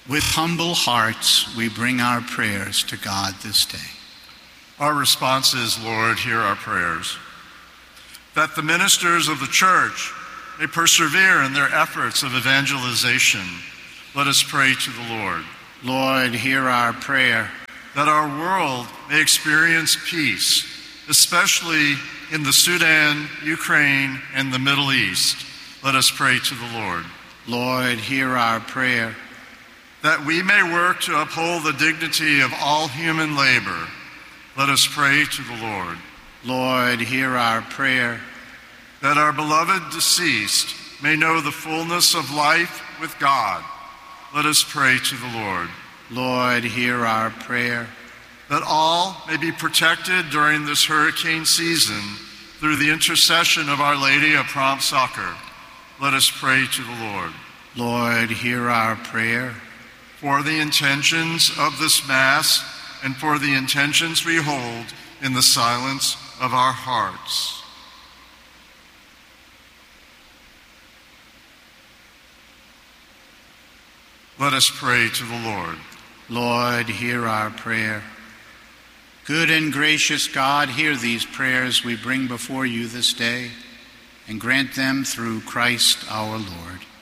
With humble hearts, we bring our prayers to God this day. Our response is, Lord, hear our prayers. That the ministers of the church may persevere in their efforts of evangelization, let us pray to the Lord. Lord, hear our prayer. That our world may experience peace, especially in the Sudan, Ukraine, and the Middle East, let us pray to the Lord. Lord, hear our prayer. That we may work to uphold the dignity of all human labor, let us pray to the Lord. Lord, hear our prayer. That our beloved deceased may know the fullness of life with God, let us pray to the Lord. Lord, hear our prayer. That all may be protected during this hurricane season through the intercession of Our Lady of Prompt Succor, let us pray to the Lord. Lord, hear our prayer. For the intentions of this Mass and for the intentions we hold in the silence of our hearts. Let us pray to the Lord. Lord, hear our prayer. Good and gracious God, hear these prayers we bring before you this day, and grant them through Christ our Lord.